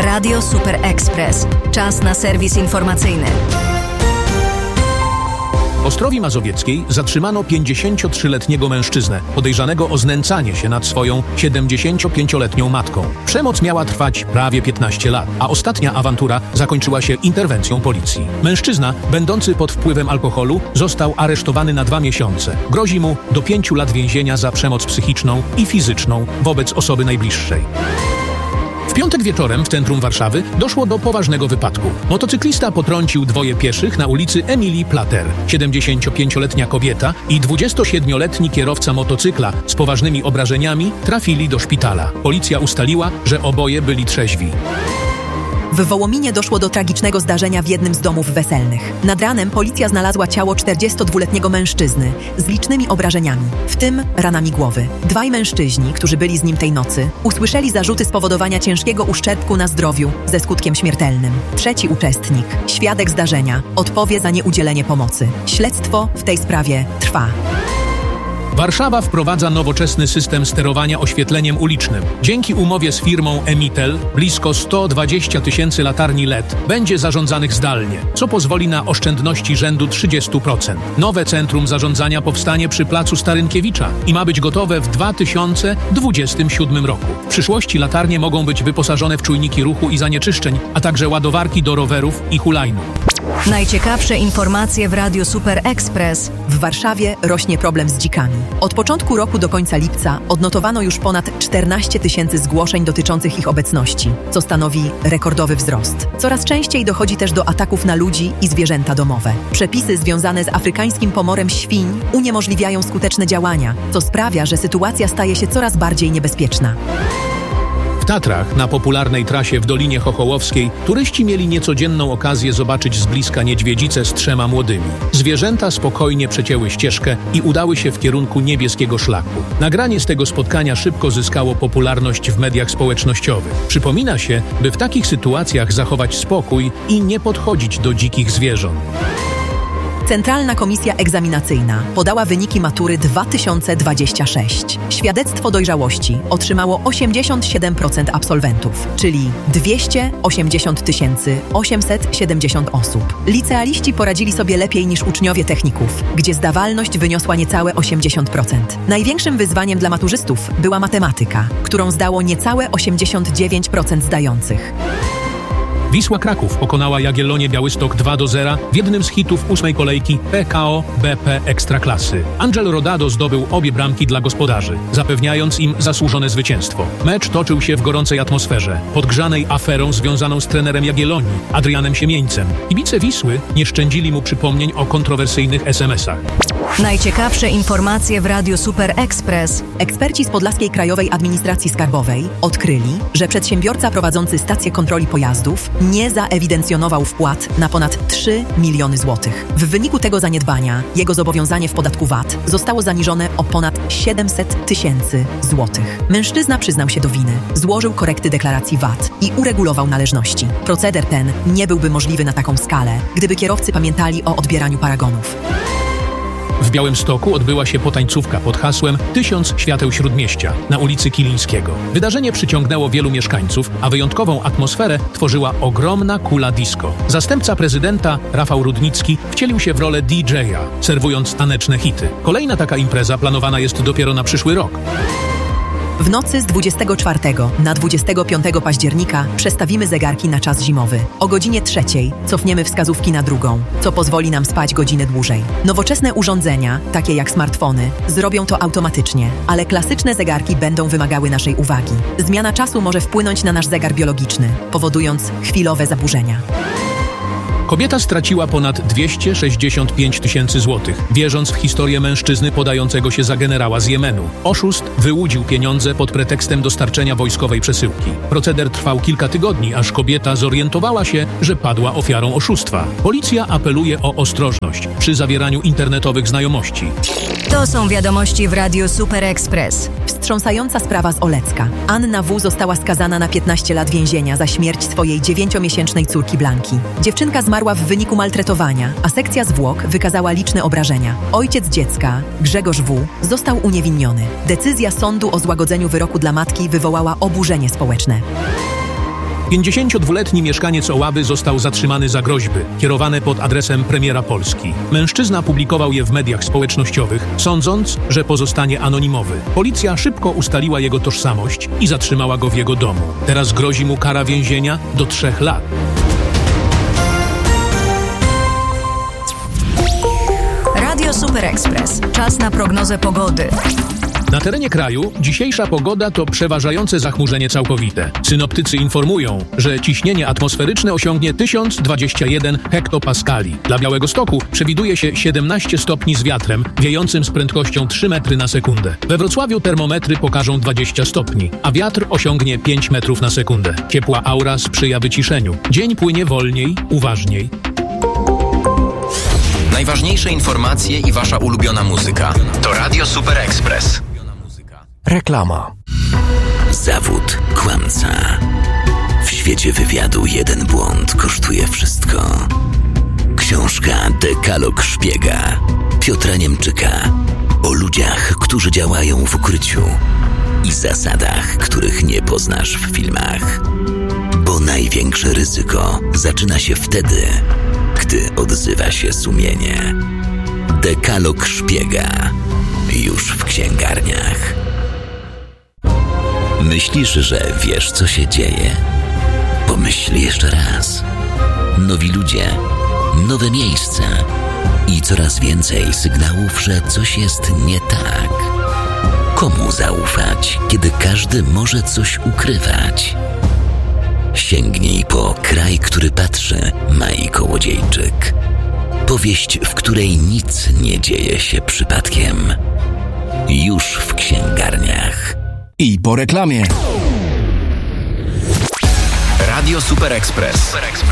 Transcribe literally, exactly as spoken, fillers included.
Radio Super Express. Czas na serwis informacyjny. W Ostrowi Mazowieckiej zatrzymano pięćdziesięciotrzyletniego mężczyznę podejrzanego o znęcanie się nad swoją siedemdziesięciopięcioletnią matką. Przemoc miała trwać prawie piętnaście lat, a ostatnia awantura zakończyła się interwencją policji. Mężczyzna, będący pod wpływem alkoholu, został aresztowany na dwa miesiące. Grozi mu do pięciu lat więzienia za przemoc psychiczną i fizyczną wobec osoby najbliższej. W piątek wieczorem w centrum Warszawy doszło do poważnego wypadku. Motocyklista potrącił dwoje pieszych na ulicy Emilii Plater. siedemdziesięciopięcioletnia kobieta i dwudziestosiedmioletni kierowca motocykla z poważnymi obrażeniami trafili do szpitala. Policja ustaliła, że oboje byli trzeźwi. W Wołominie doszło do tragicznego zdarzenia w jednym z domów weselnych. Nad ranem policja znalazła ciało czterdziestodwuletniego mężczyzny z licznymi obrażeniami, w tym ranami głowy. Dwaj mężczyźni, którzy byli z nim tej nocy, usłyszeli zarzuty spowodowania ciężkiego uszczerbku na zdrowiu ze skutkiem śmiertelnym. Trzeci uczestnik, świadek zdarzenia, odpowie za nieudzielenie pomocy. Śledztwo w tej sprawie trwa. Warszawa wprowadza nowoczesny system sterowania oświetleniem ulicznym. Dzięki umowie z firmą Emitel blisko sto dwadzieścia tysięcy latarni L E D będzie zarządzanych zdalnie, co pozwoli na oszczędności rzędu trzydzieści procent. Nowe centrum zarządzania powstanie przy placu Starynkiewicza i ma być gotowe w dwa tysiące dwudziestym siódmym roku. W przyszłości latarnie mogą być wyposażone w czujniki ruchu i zanieczyszczeń, a także ładowarki do rowerów i hulajnóg. Najciekawsze informacje w Radiu Super Express. W Warszawie rośnie problem z dzikami. Od początku roku do końca lipca odnotowano już ponad czternaście tysięcy zgłoszeń dotyczących ich obecności, co stanowi rekordowy wzrost. Coraz częściej dochodzi też do ataków na ludzi i zwierzęta domowe. Przepisy związane z afrykańskim pomorem świń uniemożliwiają skuteczne działania, co sprawia, że sytuacja staje się coraz bardziej niebezpieczna. W Tatrach, na popularnej trasie w Dolinie Chochołowskiej, turyści mieli niecodzienną okazję zobaczyć z bliska niedźwiedzicę z trzema młodymi. Zwierzęta spokojnie przecięły ścieżkę i udały się w kierunku niebieskiego szlaku. Nagranie z tego spotkania szybko zyskało popularność w mediach społecznościowych. Przypomina się, by w takich sytuacjach zachować spokój i nie podchodzić do dzikich zwierząt. Centralna Komisja Egzaminacyjna podała wyniki matury dwa tysiące dwudziestego szóstego. Świadectwo dojrzałości otrzymało osiemdziesiąt siedem procent absolwentów, czyli dwieście osiemdziesiąt tysięcy osiemset siedemdziesiąt osób. Licealiści poradzili sobie lepiej niż uczniowie techników, gdzie zdawalność wyniosła niecałe osiemdziesiąt procent. Największym wyzwaniem dla maturzystów była matematyka, którą zdało niecałe osiemdziesiąt dziewięć procent zdających. Wisła Kraków pokonała Jagiellonię Białystok dwa do zera w jednym z hitów ósmej kolejki P K O B P Ekstraklasy. Angel Rodado zdobył obie bramki dla gospodarzy, zapewniając im zasłużone zwycięstwo. Mecz toczył się w gorącej atmosferze, podgrzanej aferą związaną z trenerem Jagiellonii, Adrianem Siemieńcem. Kibice Wisły nie szczędzili mu przypomnień o kontrowersyjnych es em esach. Najciekawsze informacje w Radiu Super Express. Eksperci z Podlaskiej Krajowej Administracji Skarbowej odkryli, że przedsiębiorca prowadzący stację kontroli pojazdów nie zaewidencjonował wpłat na ponad trzy miliony złotych. W wyniku tego zaniedbania jego zobowiązanie w podatku V A T zostało zaniżone o ponad siedemset tysięcy złotych. Mężczyzna przyznał się do winy, złożył korekty deklaracji V A T i uregulował należności. Proceder ten nie byłby możliwy na taką skalę, gdyby kierowcy pamiętali o odbieraniu paragonów. W Białymstoku odbyła się potańcówka pod hasłem Tysiąc Świateł Śródmieścia na ulicy Kilińskiego. Wydarzenie przyciągnęło wielu mieszkańców, a wyjątkową atmosferę tworzyła ogromna kula disco. Zastępca prezydenta, Rafał Rudnicki, wcielił się w rolę D J a, serwując taneczne hity. Kolejna taka impreza planowana jest dopiero na przyszły rok. W nocy z dwudziestego czwartego na dwudziestego piątego października przestawimy zegarki na czas zimowy. O godzinie trzeciej cofniemy wskazówki na drugą, co pozwoli nam spać godzinę dłużej. Nowoczesne urządzenia, takie jak smartfony, zrobią to automatycznie, ale klasyczne zegarki będą wymagały naszej uwagi. Zmiana czasu może wpłynąć na nasz zegar biologiczny, powodując chwilowe zaburzenia. Kobieta straciła ponad dwieście sześćdziesiąt pięć tysięcy złotych, wierząc w historię mężczyzny podającego się za generała z Jemenu. Oszust wyłudził pieniądze pod pretekstem dostarczenia wojskowej przesyłki. Proceder trwał kilka tygodni, aż kobieta zorientowała się, że padła ofiarą oszustwa. Policja apeluje o ostrożność przy zawieraniu internetowych znajomości. To są wiadomości w Radiu Super Express. Wstrząsająca sprawa z Olecka. Anna W. została skazana na piętnaście lat więzienia za śmierć swojej dziewięciomiesięcznej córki Blanki. Dziewczynka zmarła w wyniku maltretowania, a sekcja zwłok wykazała liczne obrażenia. Ojciec dziecka, Grzegorz W., został uniewinniony. Decyzja sądu o złagodzeniu wyroku dla matki wywołała oburzenie społeczne. pięćdziesięciodwuletni mieszkaniec Oławy został zatrzymany za groźby, kierowane pod adresem premiera Polski. Mężczyzna publikował je w mediach społecznościowych, sądząc, że pozostanie anonimowy. Policja szybko ustaliła jego tożsamość i zatrzymała go w jego domu. Teraz grozi mu kara więzienia do trzech lat. Radio Super Express. Czas na prognozę pogody. Na terenie kraju dzisiejsza pogoda to przeważające zachmurzenie całkowite. Synoptycy informują, że ciśnienie atmosferyczne osiągnie tysiąc dwadzieścia jeden hektopaskali. Dla Białegostoku przewiduje się siedemnaście stopni z wiatrem, wiejącym z prędkością trzy metry na sekundę. We Wrocławiu termometry pokażą dwadzieścia stopni, a wiatr osiągnie pięć metrów na sekundę. Ciepła aura sprzyja wyciszeniu. Dzień płynie wolniej, uważniej. Najważniejsze informacje i wasza ulubiona muzyka to Radio Super Express. Reklama. Zawód kłamca. W świecie wywiadu jeden błąd kosztuje wszystko. Książka Dekalog Szpiega Piotra Niemczyka o ludziach, którzy działają w ukryciu i zasadach, których nie poznasz w filmach. Bo największe ryzyko zaczyna się wtedy, gdy odzywa się sumienie. Dekalog Szpiega już w księgarniach. Myślisz, że wiesz, co się dzieje? Pomyśl jeszcze raz. Nowi ludzie, nowe miejsca i coraz więcej sygnałów, że coś jest nie tak. Komu zaufać, kiedy każdy może coś ukrywać? Sięgnij po Kraj, który patrzy, Mai Kołodziejczyk. Powieść, w której nic nie dzieje się przypadkiem. Już w księgarniach. I po reklamie. Radio Super Express.